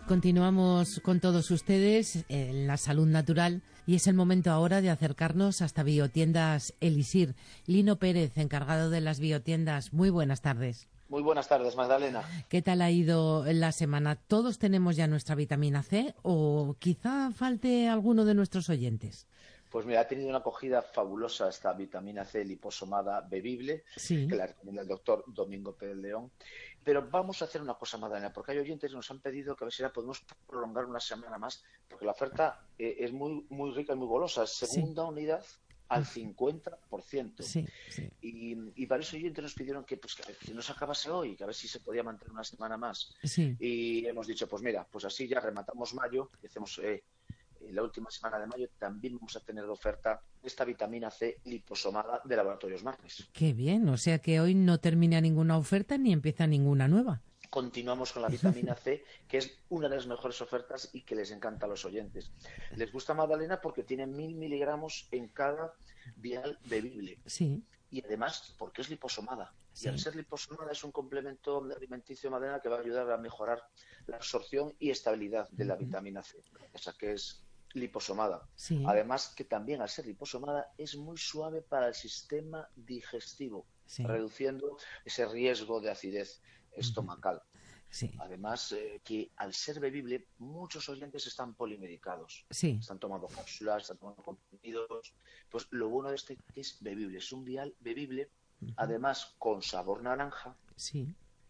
Continuamos con todos ustedes en la salud natural y es el momento ahora de acercarnos hasta Biotiendas Elisir. Lino Pérez, encargado de las biotiendas. Muy buenas tardes. Muy buenas tardes, Magdalena. ¿Qué tal ha ido la semana? ¿Todos tenemos ya nuestra vitamina C o quizá falte alguno de nuestros oyentes? Pues mira, ha tenido una acogida fabulosa esta vitamina C liposomada bebible, Sí. que la recomienda el doctor Domingo Pérez León. Pero vamos a hacer una cosa, Magdalena, porque hay oyentes que nos han pedido que a ver si la podemos prolongar una semana más, porque la oferta es muy rica y muy golosa. Segunda unidad al 50%. Sí. Y varios oyentes nos pidieron que no se acabase hoy, que a ver si se podía mantener una semana más. Sí. Y hemos dicho, pues mira, pues así ya rematamos mayo y hacemos... la última semana de mayo también vamos a tener de oferta esta vitamina C liposomada de Laboratorios Magnis. Qué bien, o sea que hoy no termina ninguna oferta ni empieza ninguna nueva. Continuamos con la vitamina C, que es una de las mejores ofertas y que les encanta a los oyentes. Les gusta, Magdalena, porque tiene 1000 miligramos en cada vial bebible. Sí. Y además porque es liposomada. Sí. Y al ser liposomada es un complemento alimenticio, Magdalena, que va a ayudar a mejorar la absorción y estabilidad de la vitamina C, esa que es liposomada. Sí. Además que también al ser liposomada es muy suave para el sistema digestivo, reduciendo ese riesgo de acidez estomacal. Sí. Además, que al ser bebible, muchos oyentes están polimedicados. Sí. Están tomando cápsulas, están tomando comprimidos. Pues lo bueno de este que es bebible. Es un vial bebible, además con sabor naranja. Sí.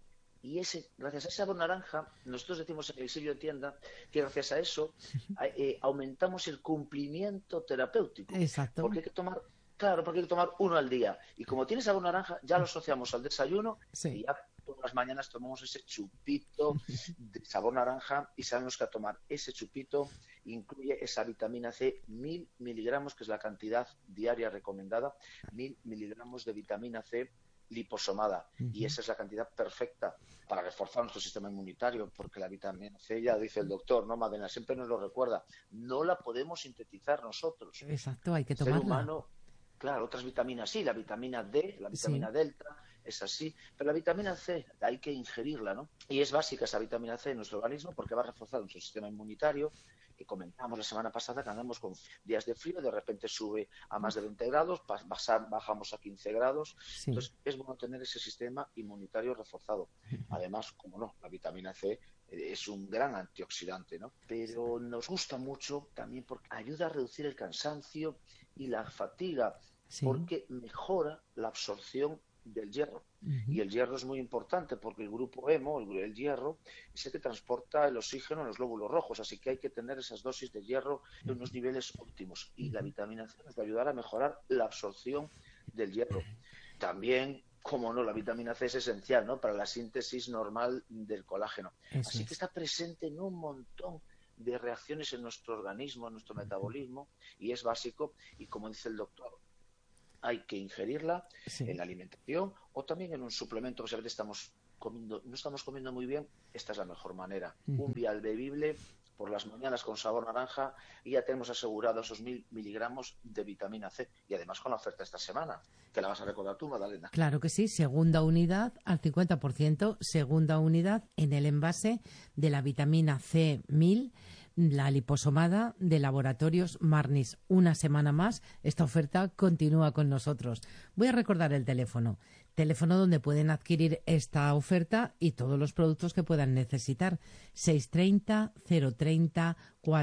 Y gracias a ese sabor naranja, nosotros decimos en el sitio de tienda que gracias a eso aumentamos el cumplimiento terapéutico. Exacto. Porque hay que tomar uno al día. Y como tiene sabor naranja, ya lo asociamos al desayuno y ya todas las mañanas tomamos ese chupito de sabor naranja y sabemos que a tomar ese chupito incluye esa vitamina C, 1000 miligramos, que es la cantidad diaria recomendada, 1000 miligramos de vitamina C liposomada. Y esa es la cantidad perfecta para reforzar nuestro sistema inmunitario, porque la vitamina C, ya dice el doctor, ¿no, Madena? Siempre nos lo recuerda, no la podemos sintetizar nosotros. Exacto, hay que El ser tomarla. humano, claro, otras vitaminas sí, la vitamina D, la vitamina delta, es así, pero la vitamina C hay que ingerirla, ¿no? Y es básica esa vitamina C en nuestro organismo porque va a reforzar nuestro sistema inmunitario, que comentamos la semana pasada que andamos con días de frío, de repente sube a más de 20 grados, bajamos a 15 grados, entonces es bueno tener ese sistema inmunitario reforzado. Además, como no, la vitamina C es un gran antioxidante, ¿no? Pero nos gusta mucho también porque ayuda a reducir el cansancio y la fatiga, porque mejora la absorción del hierro. Y el hierro es muy importante porque el grupo hemo, el hierro, es el que transporta el oxígeno en los glóbulos rojos, así que hay que tener esas dosis de hierro en unos niveles óptimos y la vitamina C nos va a ayudar a mejorar la absorción del hierro. También, como no, la vitamina C es esencial, ¿no?, para la síntesis normal del colágeno. Así que está presente en un montón de reacciones en nuestro organismo, en nuestro metabolismo, y es básico, y como dice el doctor, hay que ingerirla en la alimentación o también en un suplemento que a veces no estamos comiendo muy bien. Esta es la mejor manera. Un vial bebible por las mañanas con sabor naranja y ya tenemos asegurado esos 1000 miligramos de vitamina C. Y además con la oferta esta semana, que la vas a recordar tú, Magdalena. Claro que sí, segunda unidad al 50%, segunda unidad en el envase de la vitamina C 1000, la liposomada de Laboratorios Magnis. Una semana más, esta oferta continúa con nosotros. Voy a recordar el teléfono donde pueden adquirir esta oferta y todos los productos que puedan necesitar. 630 030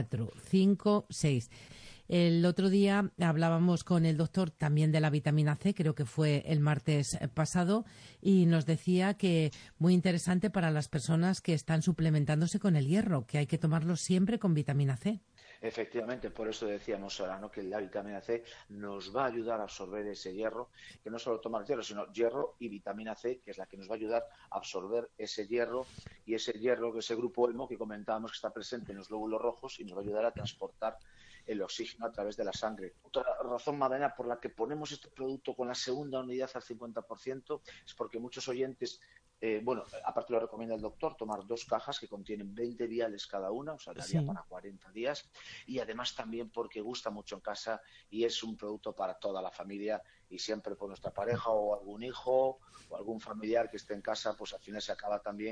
456. El otro día hablábamos con el doctor también de la vitamina C, creo que fue el martes pasado, y nos decía que muy interesante para las personas que están suplementándose con el hierro, que hay que tomarlo siempre con vitamina C. Efectivamente, por eso decíamos ahora, ¿no?, que la vitamina C nos va a ayudar a absorber ese hierro, que no solo tomar hierro, sino hierro y vitamina C, que es la que nos va a ayudar a absorber ese hierro, y ese hierro, que ese grupo hemo que comentábamos que está presente en los glóbulos rojos y nos va a ayudar a transportar el oxígeno a través de la sangre. Otra razón, Magdalena, por la que ponemos este producto con la segunda unidad al 50% es porque muchos oyentes, aparte lo recomienda el doctor, tomar 2 cajas que contienen 20 viales cada una, o sea, daría para 40 días, y además también porque gusta mucho en casa y es un producto para toda la familia, y siempre por nuestra pareja o algún hijo o algún familiar que esté en casa, pues al final se acaba también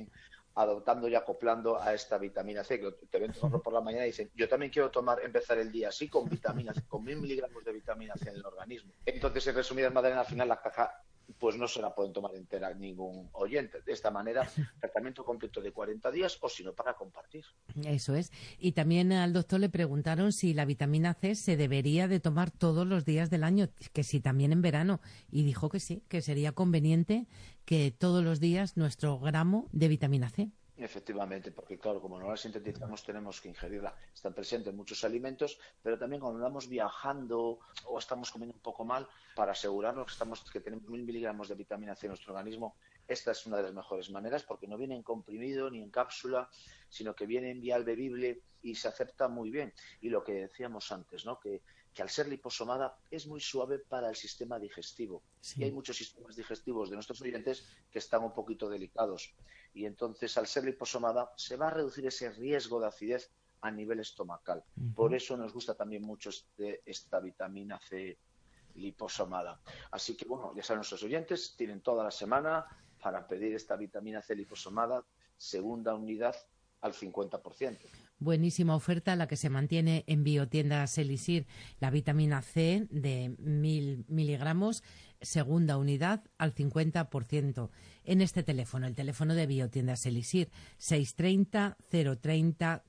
adoptando y acoplando a esta vitamina C, que te ven tomarlo por la mañana y dicen, yo también quiero empezar el día así con vitamina C, con 1000 miligramos de vitamina C en el organismo. Entonces, en resumidas, Madalena, al final la caja pues no se la pueden tomar entera ningún oyente. De esta manera, tratamiento completo de 40 días o si no, para compartir. Eso es. Y también al doctor le preguntaron si la vitamina C se debería de tomar todos los días del año, que si también en verano. Y dijo que sí, que sería conveniente que todos los días nuestro gramo de vitamina C. Efectivamente, porque claro, como no la sintetizamos tenemos que ingerirla. Está presente en muchos alimentos, pero también cuando andamos viajando o estamos comiendo un poco mal, para asegurarnos que tenemos 1000 miligramos de vitamina C en nuestro organismo, esta es una de las mejores maneras porque no viene en comprimido ni en cápsula, sino que viene en vial bebible y se acepta muy bien. Y lo que decíamos antes, ¿no? Que al ser liposomada es muy suave para el sistema digestivo. Sí. Y hay muchos sistemas digestivos de nuestros oyentes que están un poquito delicados. Y entonces, al ser liposomada, se va a reducir ese riesgo de acidez a nivel estomacal. Por eso nos gusta también mucho esta vitamina C liposomada. Así que, bueno, ya saben nuestros oyentes, tienen toda la semana para pedir esta vitamina C liposomada, segunda unidad al 50%. Buenísima oferta la que se mantiene en Biotiendas Elisir, la vitamina C de 1000 miligramos, segunda unidad al 50%. En este teléfono, el teléfono de Biotiendas Elisir, 630 030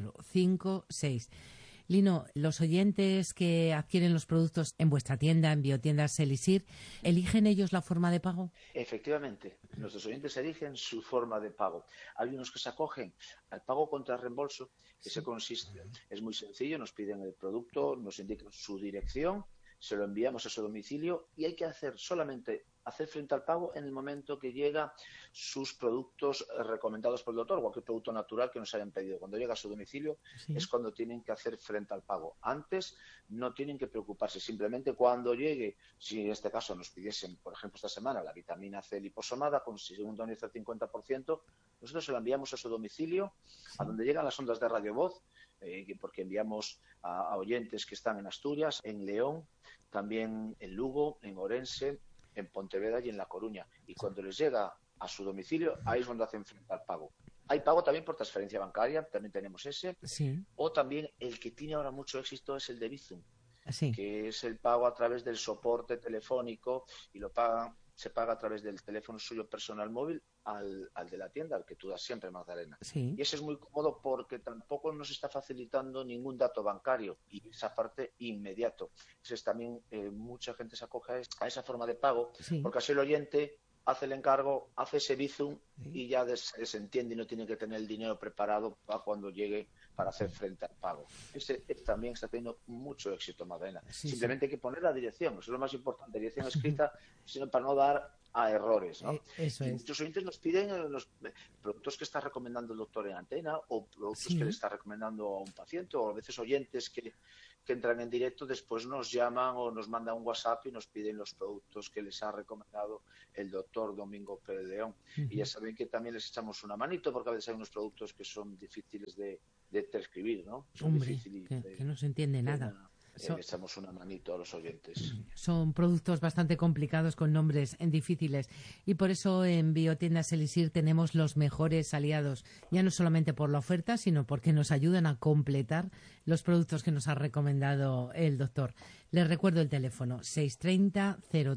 456. Lino, los oyentes que adquieren los productos en vuestra tienda, en Biotiendas Elisir, ¿eligen ellos la forma de pago? Efectivamente, nuestros oyentes eligen su forma de pago. Hay unos que se acogen al pago contra reembolso, que se consiste, es muy sencillo, nos piden el producto, nos indican su dirección, se lo enviamos a su domicilio y hay que solamente hacer frente al pago en el momento que llega sus productos recomendados por el doctor, cualquier producto natural que nos hayan pedido. Cuando llega a su domicilio es cuando tienen que hacer frente al pago. Antes no tienen que preocuparse, simplemente cuando llegue, si en este caso nos pidiesen, por ejemplo, esta semana la vitamina C liposomada con segunda unidad al 50%, nosotros se la enviamos a su domicilio, a donde llegan las ondas de Radio Voz, porque enviamos a oyentes que están en Asturias, en León, también en Lugo, en Orense, en Pontevedra y en La Coruña. Y cuando les llega a su domicilio, ahí es donde hacen frente al pago. Hay pago también por transferencia bancaria, también tenemos ese. Sí. O también el que tiene ahora mucho éxito es el de Bizum, sí. que es el pago a través del soporte telefónico y se paga a través del teléfono suyo personal móvil al de la tienda, al que tú das siempre, Magdalena. Sí. Y ese es muy cómodo porque tampoco nos está facilitando ningún dato bancario y esa parte inmediato. Entonces también mucha gente se acoge a esa forma de pago, porque así el oyente hace el encargo, hace ese Bizum y ya se entiende y no tiene que tener el dinero preparado para cuando llegue para hacer frente al pago. Ese también está teniendo mucho éxito, Magdalena. Simplemente hay que poner la dirección, eso es lo más importante, dirección escrita, sino para no dar a errores, ¿no? Eso es. Muchos oyentes nos piden los productos que está recomendando el doctor en antena o productos que le está recomendando a un paciente, o a veces oyentes que entran en directo después nos llaman o nos mandan un WhatsApp y nos piden los productos que les ha recomendado el doctor Domingo Pérez León. Y ya saben que también les echamos una manito porque a veces hay unos productos que son difíciles de transcribir, ¿no? Hombre, que no se entiende nada. Le echamos una manito a los oyentes. Son productos bastante complicados con nombres difíciles y por eso en Biotiendas Elisir tenemos los mejores aliados, ya no solamente por la oferta, sino porque nos ayudan a completar los productos que nos ha recomendado el doctor. Les recuerdo el teléfono 630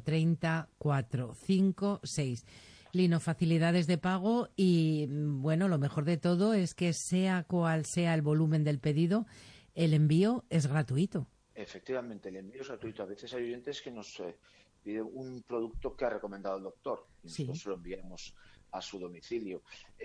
030 456. Lino, facilidades de pago y, bueno, lo mejor de todo es que sea cual sea el volumen del pedido, el envío es gratuito. Efectivamente, el envío es gratuito. A veces hay oyentes que nos piden un producto que ha recomendado el doctor y nosotros lo enviamos a su domicilio.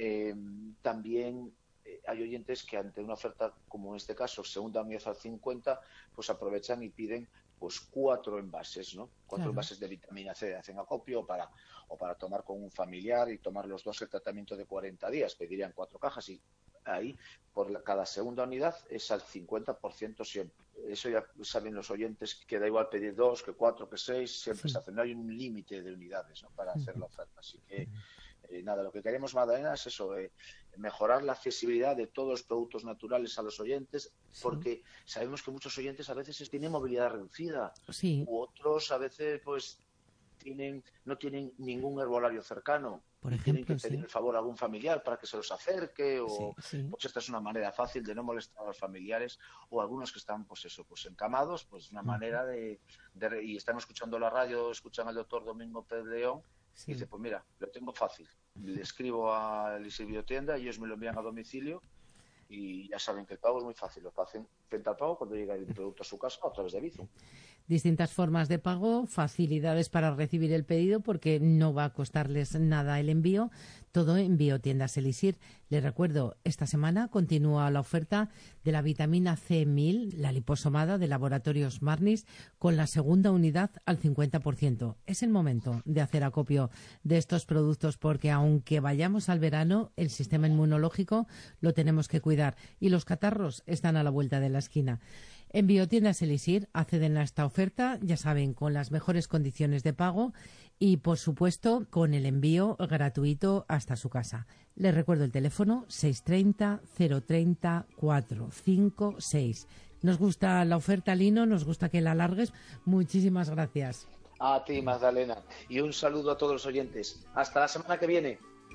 También hay oyentes que ante una oferta como en este caso, segunda unidad al 50, pues aprovechan y piden pues 4 envases, ¿no? 4 envases de vitamina C, hacen acopio o para tomar con un familiar y tomar los dos el tratamiento de 40 días. Pedirían 4 cajas y ahí por cada segunda unidad es al 50% siempre. Eso ya saben los oyentes que da igual pedir 2, que 4, que 6, siempre se hace. No hay un límite de unidades, ¿no? Para hacer la oferta. Así que nada, lo que queremos, Magdalena, es eso, mejorar la accesibilidad de todos los productos naturales a los oyentes, porque sabemos que muchos oyentes a veces tienen movilidad reducida, u otros a veces pues no tienen ningún herbolario cercano, por tienen ejemplo, que pedir sí. el favor a algún familiar para que se los acerque, Sí, o sí. pues esta es una manera fácil de no molestar a los familiares, o algunos que están pues eso, pues encamados, pues una Ujú. manera y están escuchando la radio, escuchan al doctor Domingo Pérez León, y Sí. dice, pues mira, lo tengo fácil, le escribo a Elixir Biotienda, ellos me lo envían a domicilio y ya saben que el pago es muy fácil, lo hacen frente al pago cuando llega el producto a su casa a través de Bizum. Distintas formas de pago, facilidades para recibir el pedido porque no va a costarles nada el envío, todo en Biotiendas Elixir. Les recuerdo, esta semana continúa la oferta de la vitamina C1000, la liposomada de Laboratorios Marnis, con la segunda unidad al 50%. Es el momento de hacer acopio de estos productos porque aunque vayamos al verano, el sistema inmunológico lo tenemos que cuidar y los catarros están a la vuelta de la esquina. En Biotiendas Elixir acceden a esta oferta, ya saben, con las mejores condiciones de pago y, por supuesto, con el envío gratuito hasta su casa. Les recuerdo el teléfono 630 030 456. Nos gusta la oferta, Lino, nos gusta que la alargues. Muchísimas gracias. A ti, Magdalena, y un saludo a todos los oyentes. Hasta la semana que viene.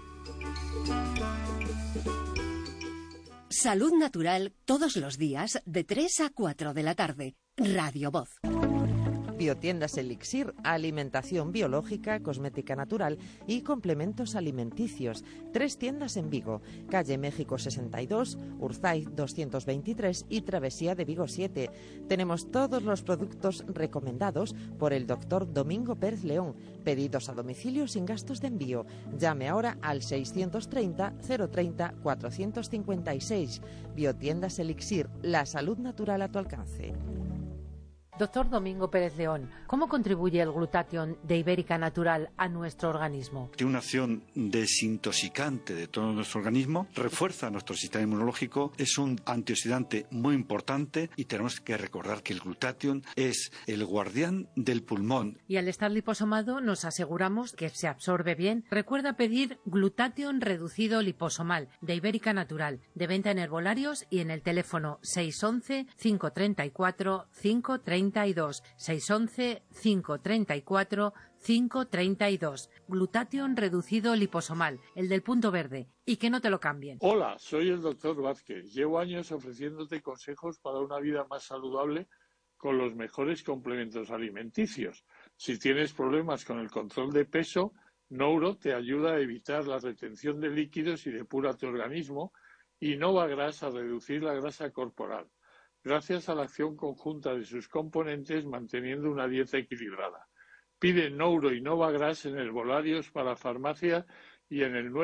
Salud Natural todos los días de 3 a 4 de la tarde. Radio Voz. Biotiendas Elixir, alimentación biológica, cosmética natural y complementos alimenticios. 3 tiendas en Vigo, calle México 62, Urzaiz 223 y Travesía de Vigo 7. Tenemos todos los productos recomendados por el doctor Domingo Pérez León. Pedidos a domicilio sin gastos de envío. Llame ahora al 630 030 456. Biotiendas Elixir, la salud natural a tu alcance. Doctor Domingo Pérez León, ¿cómo contribuye el glutatión de Ibérica Natural a nuestro organismo? Tiene una acción desintoxicante de todo nuestro organismo, refuerza nuestro sistema inmunológico, es un antioxidante muy importante y tenemos que recordar que el glutatión es el guardián del pulmón. Y al estar liposomado nos aseguramos que se absorbe bien. Recuerda pedir glutatión reducido liposomal de Ibérica Natural, de venta en herbolarios y en el teléfono 611 534 532. 611 534 532. Glutatión reducido liposomal, el del punto verde. Y que no te lo cambien. Hola, soy el doctor Vázquez. Llevo años ofreciéndote consejos para una vida más saludable con los mejores complementos alimenticios. Si tienes problemas con el control de peso, Nouro te ayuda a evitar la retención de líquidos y depura tu organismo, y Novagras a reducir la grasa corporal, gracias a la acción conjunta de sus componentes manteniendo una dieta equilibrada. Pide Nouro y Novagras en herbolarios para farmacia y en el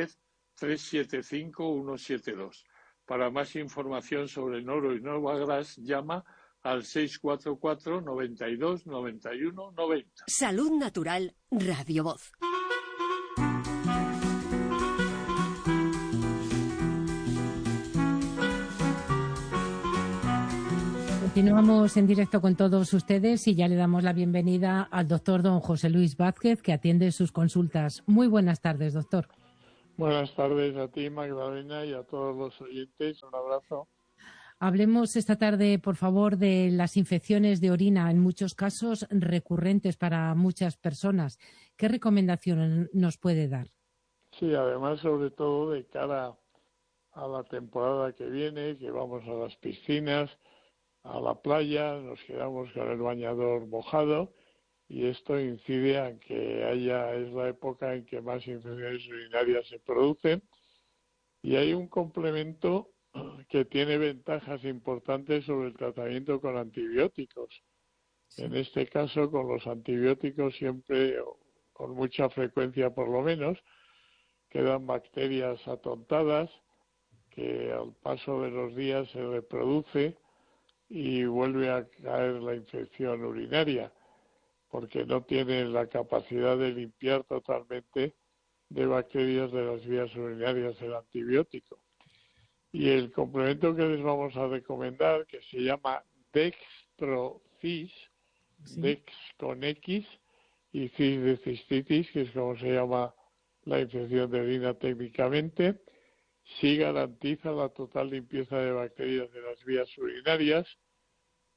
910-375-172. Para más información sobre Nouro y Novagras, llama al 644 92 91 90. Salud Natural, Radio Voz. Continuamos en directo con todos ustedes y ya le damos la bienvenida al doctor don José Luis Vázquez, que atiende sus consultas. Muy buenas tardes, doctor. Buenas tardes a ti, Magdalena, y a todos los oyentes. Un abrazo. Hablemos esta tarde, por favor, de las infecciones de orina, en muchos casos recurrentes para muchas personas. ¿Qué recomendación nos puede dar? Sí, además, sobre todo de cara a la temporada que viene, que vamos a las piscinas, a la playa, nos quedamos con el bañador mojado y esto incide en que es la época en que más infecciones urinarias se producen, y hay un complemento que tiene ventajas importantes sobre el tratamiento con antibióticos. Sí. En este caso, con los antibióticos siempre, con mucha frecuencia por lo menos, quedan bacterias atontadas que al paso de los días se reproduce y vuelve a caer la infección urinaria, porque no tiene la capacidad de limpiar totalmente de bacterias de las vías urinarias el antibiótico. Y el complemento que les vamos a recomendar, que se llama Dextrocis, sí. Dex con X, y cis de cistitis, que es como se llama la infección de orina técnicamente, sí garantiza la total limpieza de bacterias de las vías urinarias,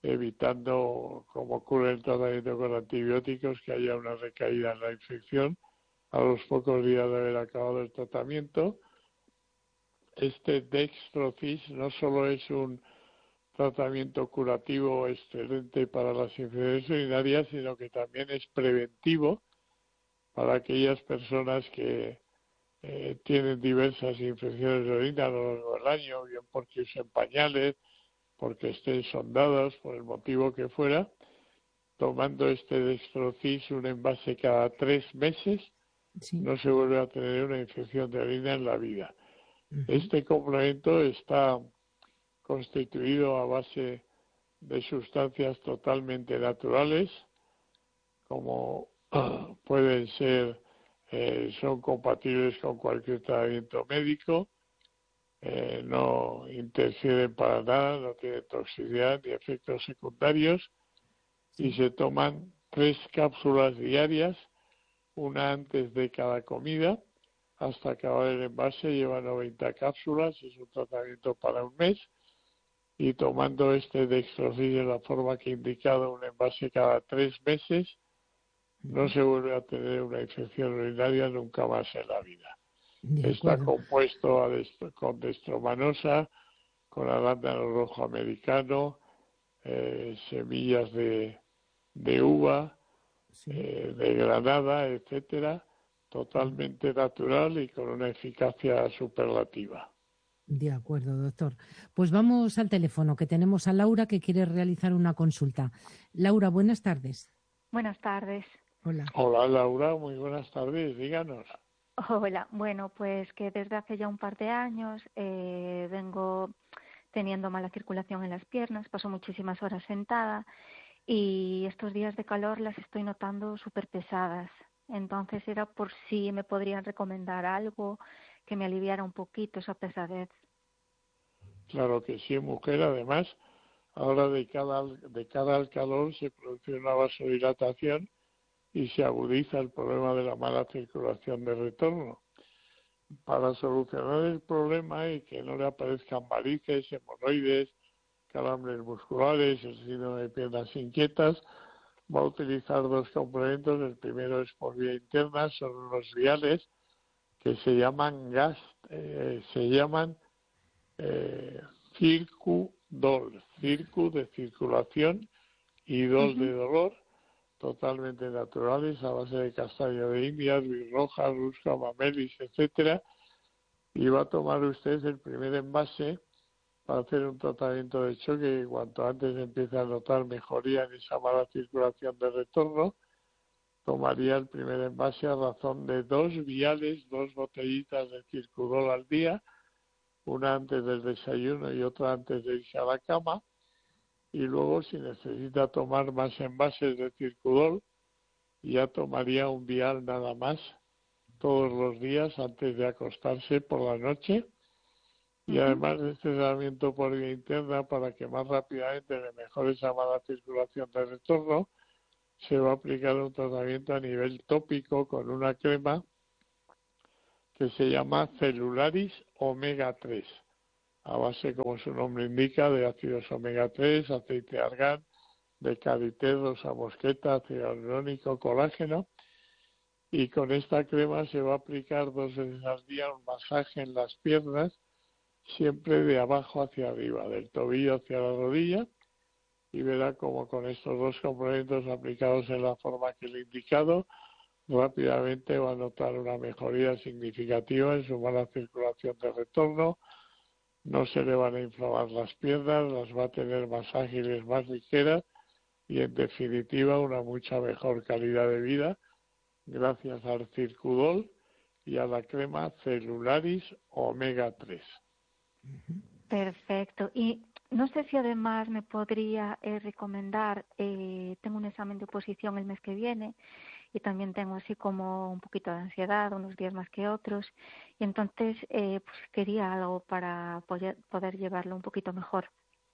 evitando, como ocurre en el tratamiento con antibióticos, que haya una recaída en la infección a los pocos días de haber acabado el tratamiento. Este Dextrosys no solo es un tratamiento curativo excelente para las infecciones urinarias, sino que también es preventivo para aquellas personas que tienen diversas infecciones de orina a lo largo del año, bien porque usen pañales, porque estén sondados, por el motivo que fuera. Tomando este Dextrosys, un envase cada 3 meses, Sí. no se vuelve a tener una infección de orina en la vida. Ujú. Este complemento está constituido a base de sustancias totalmente naturales, como pueden ser, son compatibles con cualquier tratamiento médico, no interfieren para nada, no tienen toxicidad ni efectos secundarios, y se toman 3 cápsulas diarias, una antes de cada comida, hasta acabar el envase. Lleva 90 cápsulas, es un tratamiento para un mes, y tomando este Dextrosys de la forma que he indicado, un envase cada 3 meses, no se vuelve a tener una infección urinaria nunca más en la vida. De Está acuerdo. compuesto con destromanosa, con arándano rojo americano, semillas de uva, Sí. de granada, etcétera, totalmente natural y con una eficacia superlativa. De acuerdo, doctor. Pues vamos al teléfono, que tenemos a Laura que quiere realizar una consulta. Laura, buenas tardes. Buenas tardes. Hola. Hola Laura, muy buenas tardes, díganos. Hola, bueno, pues que desde hace ya un par de años vengo teniendo mala circulación en las piernas, paso muchísimas horas sentada y estos días de calor las estoy notando súper pesadas. Entonces era por si me podrían recomendar algo que me aliviara un poquito esa pesadez. Claro que sí, mujer. Además, ahora de cara al calor se produce una vasodilatación y se agudiza el problema de la mala circulación de retorno. Para solucionar el problema y que no le aparezcan varices, hemorroides, calambres musculares, el síndrome de piernas inquietas, va a utilizar 2 complementos. El primero es por vía interna, son unos viales que se llaman Circudol, Circu de circulación y Dol de dolor, totalmente naturales, a base de castaña de India, roja, rusca, mamelis, etcétera, y va a tomar usted el primer envase para hacer un tratamiento de choque y cuanto antes empiece a notar mejoría en esa mala circulación de retorno. Tomaría el primer envase a razón de 2 viales, 2 botellitas de Circudol al día, una antes del desayuno y otra antes de irse a la cama, y luego si necesita tomar más envases de Circudol, ya tomaría un vial nada más todos los días antes de acostarse por la noche. Y además de este tratamiento por vía interna, para que más rápidamente le mejore esa mala circulación de retorno, se va a aplicar un tratamiento a nivel tópico con una crema que se llama Celularis Omega 3, a base, como su nombre indica, de ácidos omega 3, aceite de argán, de karité, rosa mosqueta, ácido hialurónico, colágeno. Y con esta crema se va a aplicar 2 veces al día un masaje en las piernas, siempre de abajo hacia arriba, del tobillo hacia la rodilla, y verá como con estos 2 complementos aplicados en la forma que le he indicado, rápidamente va a notar una mejoría significativa en su mala circulación de retorno. No se le van a inflamar las piernas, las va a tener más ágiles, más ligeras y en definitiva una mucha mejor calidad de vida gracias al Circudol y a la crema Celularis Omega 3. Perfecto. Y no sé si además me podría recomendar, tengo un examen de oposición el mes que viene y también tengo así como un poquito de ansiedad, unos días más que otros, y entonces pues quería algo para poder llevarlo un poquito mejor.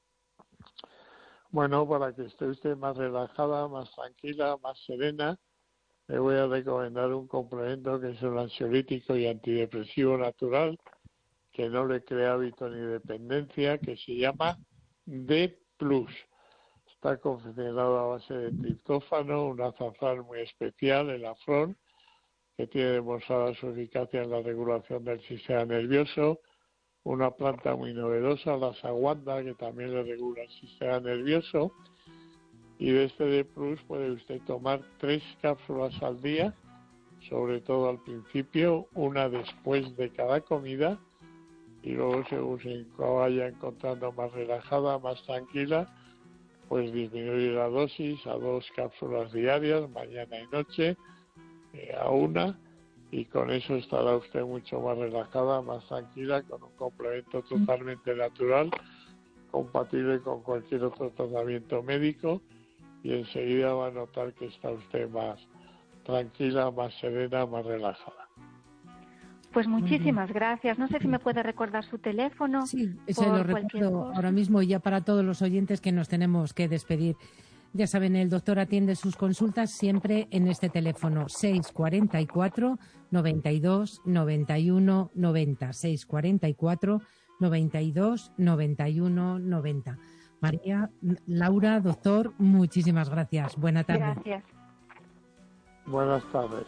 Bueno, para que esté usted más relajada, más tranquila, más serena, le voy a recomendar un complemento que es un ansiolítico y antidepresivo natural que no le crea hábito ni dependencia, que se llama D+. Está confeccionado a base de triptófano, un azafrán muy especial, el afrón, que tiene demostrada su eficacia en la regulación del sistema nervioso, una planta muy novedosa, la saguanda, que también le regula el sistema nervioso, y de este D Plus puede usted tomar 3 cápsulas al día, sobre todo al principio, una después de cada comida, y luego según se vaya encontrando más relajada, más tranquila, pues disminuir la dosis a 2 cápsulas diarias, mañana y noche, a 1, y con eso estará usted mucho más relajada, más tranquila, con un complemento totalmente natural, compatible con cualquier otro tratamiento médico, y enseguida va a notar que está usted más tranquila, más serena, más relajada. Pues muchísimas gracias. No sé si me puede recordar su teléfono. Sí, se lo recuerdo ahora mismo, ya para todos los oyentes, que nos tenemos que despedir. Ya saben, el doctor atiende sus consultas siempre en este teléfono 644 92 91 90, 644 92 91 90. María, Laura, doctor, muchísimas gracias. Buena tarde. Gracias. Buenas tardes.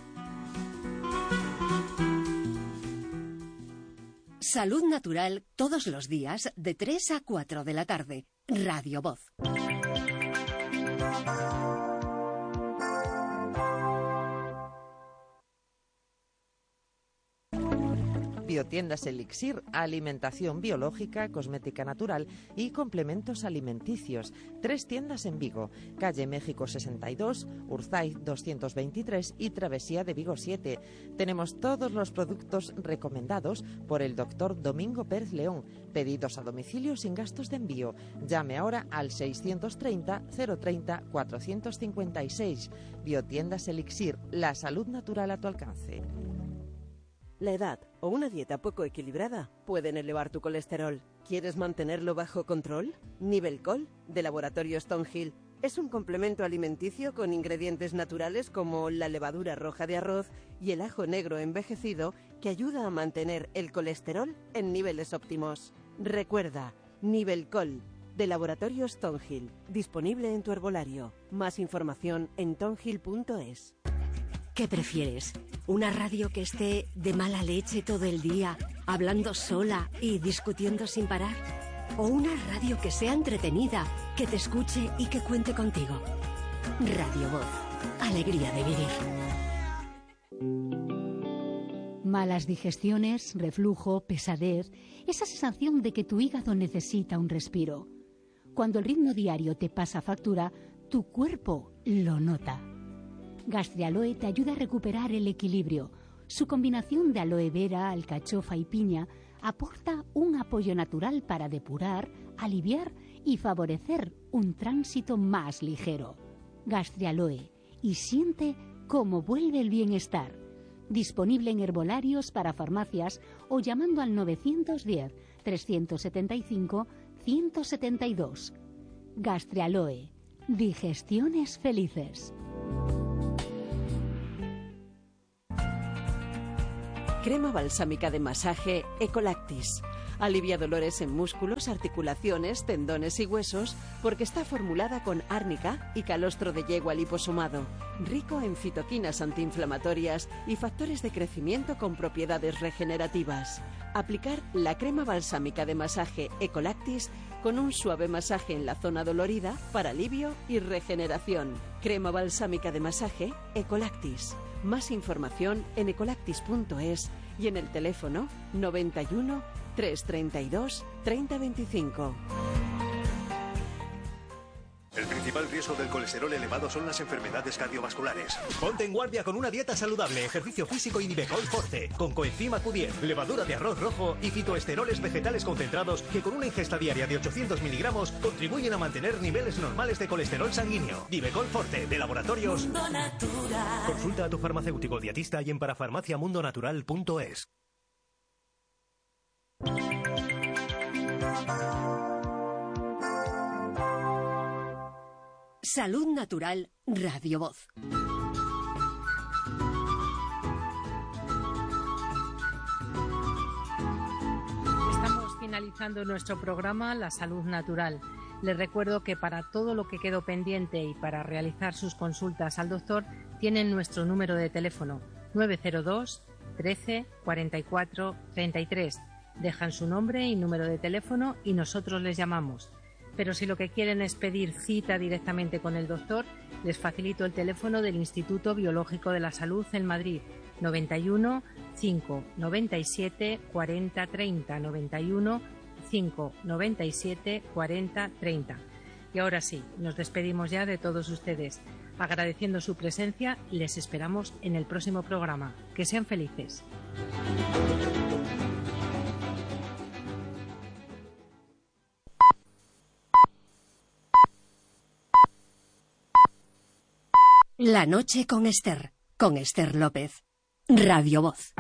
Salud Natural todos los días de 3 a 4 de la tarde. Radio Voz. Biotiendas Elixir, alimentación biológica, cosmética natural y complementos alimenticios. 3 tiendas en Vigo, calle México 62, Urzaiz 223 y Travesía de Vigo 7. Tenemos todos los productos recomendados por el doctor Domingo Pérez León. Pedidos a domicilio sin gastos de envío. Llame ahora al 630 030 456. Biotiendas Elixir, la salud natural a tu alcance. La edad o una dieta poco equilibrada pueden elevar tu colesterol. ¿Quieres mantenerlo bajo control? Nivelcol, de Laboratorio Stonehill, es un complemento alimenticio con ingredientes naturales como la levadura roja de arroz y el ajo negro envejecido que ayuda a mantener el colesterol en niveles óptimos. Recuerda, Nivelcol, de Laboratorio Stonehill, disponible en tu herbolario. Más información en tonhill.es. ¿Qué prefieres? ¿Una radio que esté de mala leche todo el día, hablando sola y discutiendo sin parar? ¿O una radio que sea entretenida, que te escuche y que cuente contigo? Radio Voz. Alegría de vivir. Malas digestiones, reflujo, pesadez, esa sensación de que tu hígado necesita un respiro. Cuando el ritmo diario te pasa factura, tu cuerpo lo nota. Gastrialoe te ayuda a recuperar el equilibrio. Su combinación de aloe vera, alcachofa y piña aporta un apoyo natural para depurar, aliviar y favorecer un tránsito más ligero. Gastrialoe, y siente cómo vuelve el bienestar. Disponible en herbolarios para farmacias o llamando al 910 375 172. Gastrialoe, digestiones felices. Crema balsámica de masaje Ecolactis. Alivia dolores en músculos, articulaciones, tendones y huesos porque está formulada con árnica y calostro de yegua liposomado, rico en fitoquinas antiinflamatorias y factores de crecimiento con propiedades regenerativas. Aplicar la crema balsámica de masaje Ecolactis con un suave masaje en la zona dolorida para alivio y regeneración. Crema balsámica de masaje Ecolactis. Más información en ecolactis.es y en el teléfono 91 332 3025. El principal riesgo del colesterol elevado son las enfermedades cardiovasculares. Ponte en guardia con una dieta saludable, ejercicio físico y Nivecol Forte, con coenzima Q10, levadura de arroz rojo y fitoesteroles vegetales concentrados que con una ingesta diaria de 800 miligramos contribuyen a mantener niveles normales de colesterol sanguíneo. Nivecol Forte, de Laboratorios Mundo Natural. Consulta a tu farmacéutico dietista y en parafarmaciamundonatural.es. Salud Natural, Radio Voz. Estamos finalizando nuestro programa La Salud Natural. Les recuerdo que para todo lo que quedó pendiente y para realizar sus consultas al doctor tienen nuestro número de teléfono 902 13 44 33. Dejan su nombre y número de teléfono y nosotros les llamamos. Pero si lo que quieren es pedir cita directamente con el doctor, les facilito el teléfono del Instituto Biológico de la Salud en Madrid, 91 5 97 40 30, 91 5 97 40 30. Y ahora sí, nos despedimos ya de todos ustedes. Agradeciendo su presencia, les esperamos en el próximo programa. Que sean felices. La noche con Esther López. Radio Voz.